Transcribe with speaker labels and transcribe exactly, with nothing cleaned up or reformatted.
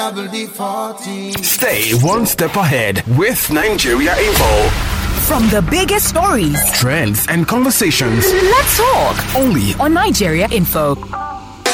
Speaker 1: Stay one step ahead with Nigeria Info.
Speaker 2: From the biggest stories,
Speaker 1: trends, and conversations,
Speaker 2: let's talk
Speaker 1: only
Speaker 2: on Nigeria Info.